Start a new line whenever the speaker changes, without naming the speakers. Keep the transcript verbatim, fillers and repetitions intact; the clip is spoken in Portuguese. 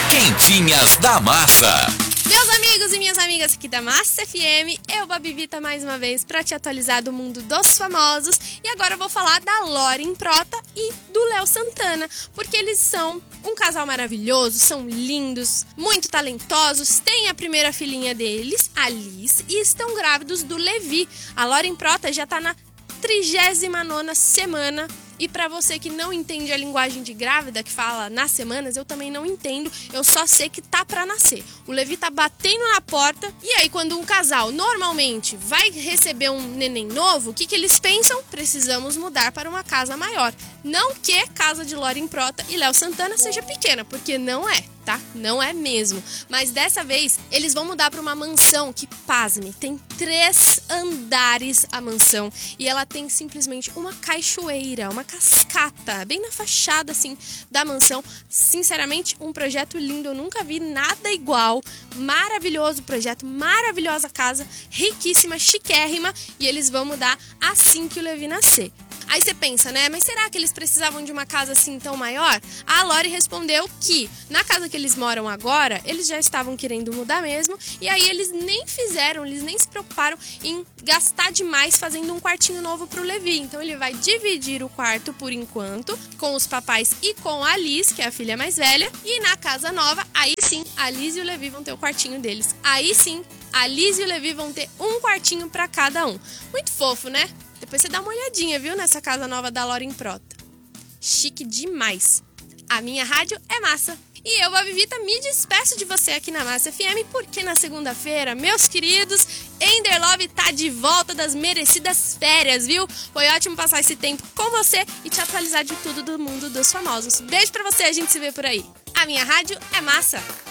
Quentinhas da Massa.
Meus amigos e minhas amigas aqui da Massa F M, eu, Babi Vita, mais uma vez para te atualizar do mundo dos famosos. E agora eu vou falar da Loren Prota e do Léo Santana, porque eles são um casal maravilhoso, são lindos, muito talentosos, têm a primeira filhinha deles, a Liz, e estão grávidos do Levi. A Loren Prota já tá na trigésima nona semana. E pra você que não entende a linguagem de grávida, que fala nas semanas, eu também não entendo, eu só sei que tá pra nascer. O Levi tá batendo na porta, e aí quando um casal normalmente vai receber um neném novo, o que que eles pensam? Precisamos mudar para uma casa maior. Não que casa de Loren Prota e Léo Santana seja pequena, porque não é, tá? Não é mesmo. Mas dessa vez, eles vão mudar para uma mansão que, pasme, tem três andares a mansão. E ela tem simplesmente uma cachoeira, uma cascata, bem na fachada, assim, da mansão. Sinceramente, um projeto lindo, eu nunca vi nada igual. Maravilhoso projeto, maravilhosa casa, riquíssima, chiquérrima. E eles vão mudar assim que o Levi nascer. Aí você pensa, né? Mas será que eles precisavam de uma casa assim tão maior? A Lori respondeu que na casa que eles moram agora, eles já estavam querendo mudar mesmo. E aí eles nem fizeram, eles nem se preocuparam em gastar demais fazendo um quartinho novo pro Levi. Então ele vai dividir o quarto por enquanto com os papais e com a Liz, que é a filha mais velha. E na casa nova, aí sim, a Liz e o Levi vão ter o quartinho deles. Aí sim, a Liz e o Levi vão ter um quartinho pra cada um. Muito fofo, né? Depois você dá uma olhadinha, viu, nessa casa nova da Loren Prota. Chique demais. A minha rádio é massa. E eu, Babi Vita, me despeço de você aqui na Massa F M, porque na segunda-feira, meus queridos, Ender Love tá de volta das merecidas férias, viu? Foi ótimo passar esse tempo com você e te atualizar de tudo do mundo dos famosos. Beijo pra você, a gente se vê por aí. A minha rádio é massa.